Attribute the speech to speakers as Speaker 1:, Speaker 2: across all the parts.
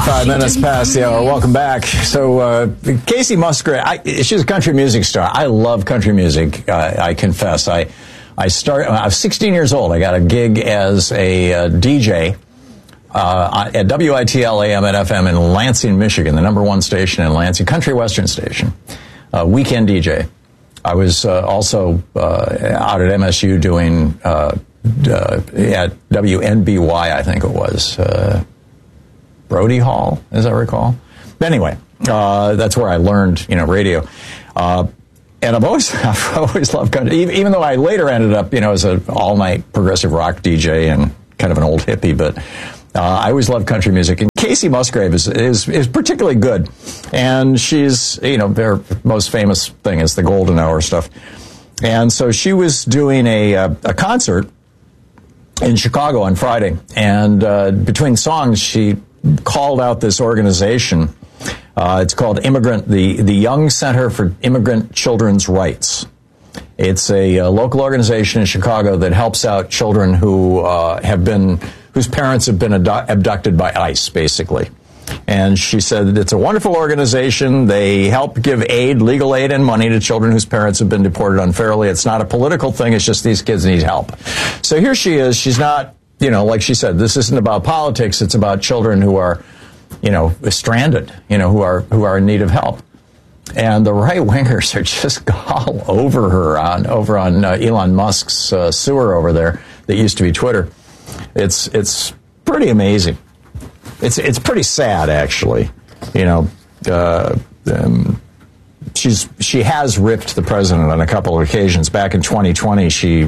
Speaker 1: 25 minutes past the hour. Welcome back. So, Kacey Musgrave, she's a country music star. I love country music, I confess. I was 16 years old. I got a gig as a DJ at WITL AM and FM in Lansing, Michigan, the @1 station in Lansing, country western station, weekend DJ. I was also out at MSU doing at WNBY, I think it was, Brody Hall, as I recall. But anyway, that's where I learned, radio. And I've always loved country, even though I later ended up, as an all-night progressive rock DJ and kind of an old hippie, but I always loved country music. And Kacey Musgrave is particularly good. And she's, their most famous thing is the Golden Hour stuff. And so she was doing a concert in Chicago on Friday. And between songs, she called out this organization. It's called the Young Center for Immigrant Children's Rights. It's a local organization in Chicago that helps out children whose parents have been abducted by ICE, basically. And she said that it's a wonderful organization. They help give aid, legal aid, and money to children whose parents have been deported unfairly. It's not a political thing. It's just these kids need help. So here she is. She's not, like she said, this isn't about politics. It's about children who are, stranded, who are in need of help. And the right-wingers are just all over her over on Elon Musk's sewer over there that used to be Twitter. It's pretty amazing. It's pretty sad, actually. She has ripped the president on a couple of occasions. Back in 2020, she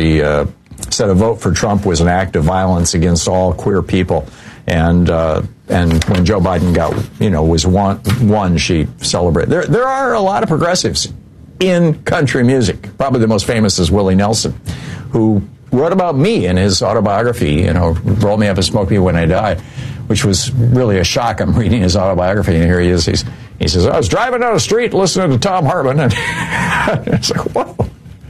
Speaker 1: said a vote for Trump was an act of violence against all queer people. And when Joe Biden was won, she celebrated. There are a lot of progressives in country music. Probably the most famous is Willie Nelson, who wrote about me in his autobiography, Roll Me Up and Smoke Me When I Die, which was really a shock. I'm reading his autobiography, and here he is. He says, I was driving down the street listening to Tom Hartman, and it's like, whoa.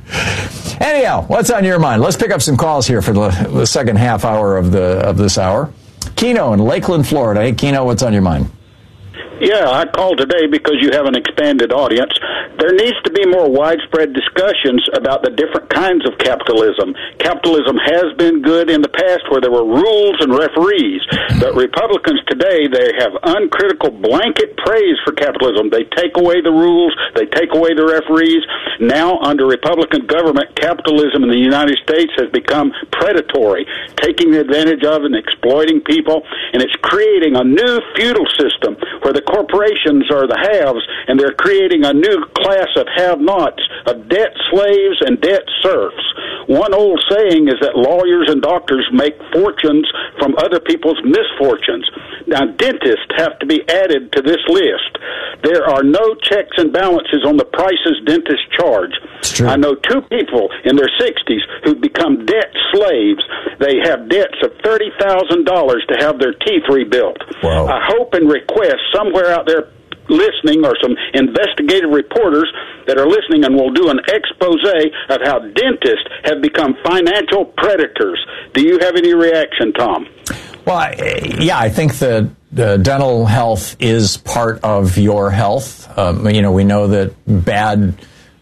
Speaker 1: Anyhow, what's on your mind? Let's pick up some calls here for the second half hour of this hour. Keno in Lakeland, Florida. Hey, Keno, what's on your mind?
Speaker 2: Yeah, I called today because you have an expanded audience. There needs to be more widespread discussions about the different kinds of capitalism. Capitalism has been good in the past where there were rules and referees, but Republicans today, they have uncritical blanket praise for capitalism. They take away the rules, they take away the referees. Now, under Republican government, capitalism in the United States has become predatory, taking advantage of and exploiting people, and it's creating a new feudal system where the corporations are the haves, and they're creating a new class of have-nots, of debt slaves and debt serfs. One old saying is that lawyers and doctors make fortunes from other people's misfortunes. Now, dentists have to be added to this list. There are no checks and balances on the prices dentists charge. I know two people in their 60s who've become debt slaves. They have debts of $30,000 to have their teeth rebuilt.
Speaker 1: Wow.
Speaker 2: I hope and request somewhere out there listening, or some investigative reporters that are listening, and will do an expose of how dentists have become financial predators. Do you have any reaction, Tom?
Speaker 1: Well, yeah, I think that dental health is part of your health. We know that bad,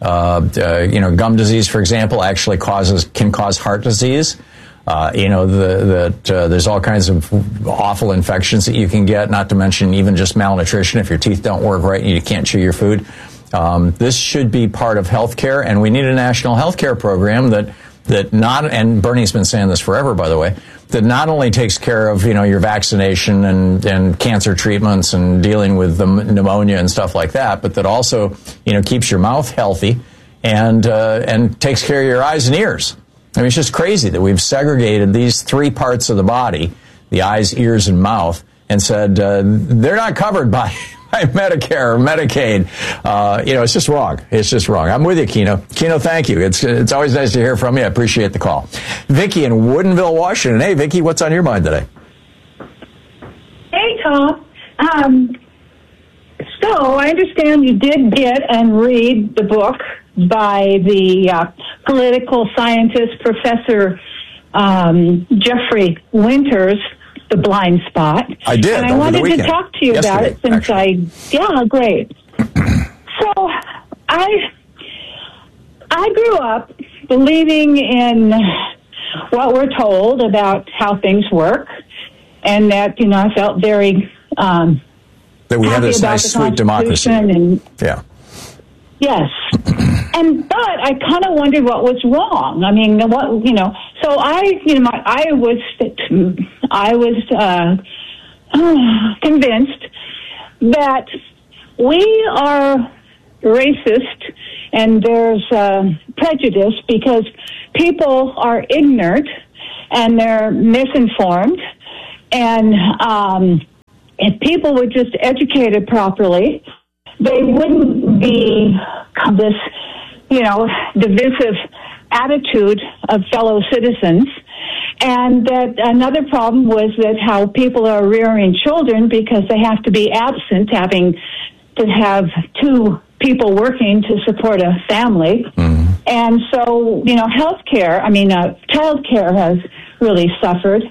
Speaker 1: gum disease, for example, actually can cause heart disease. There's all kinds of awful infections that you can get, not to mention even just malnutrition if your teeth don't work right and you can't chew your food. This should be part of healthcare, and we need a national healthcare program that not, and Bernie's been saying this forever, by the way, that not only takes care of, your vaccination and cancer treatments and dealing with the pneumonia and stuff like that, but that also, keeps your mouth healthy and takes care of your eyes and ears. I mean, it's just crazy that we've segregated these three parts of the body, the eyes, ears, and mouth, and said they're not covered by Medicare or Medicaid. It's just wrong. It's just wrong. I'm with you, Keno. Keno, thank you. It's always nice to hear from you. I appreciate the call. Vicky in Woodinville, Washington. Hey, Vicky, what's on your mind today?
Speaker 3: Hey, Tom. So I understand you did get and read the book by the political scientist, Professor Jeffrey Winters, The Blind Spot.
Speaker 1: I did.
Speaker 3: And I
Speaker 1: over
Speaker 3: wanted
Speaker 1: the weekend.
Speaker 3: to talk to you about it since great. So I grew up believing in what we're told about how things work, and that, I felt very
Speaker 1: that we have this nice, sweet democracy.
Speaker 3: And,
Speaker 1: yeah.
Speaker 3: Yes. But I kind of wondered what was wrong. I mean, so I was convinced that we are racist and there's prejudice because people are ignorant and they're misinformed. And if people were just educated properly, they wouldn't be this, divisive attitude of fellow citizens. And that another problem was that how people are rearing children because they have to be absent, having to have two people working to support a family. Mm-hmm. And so, child care has really suffered.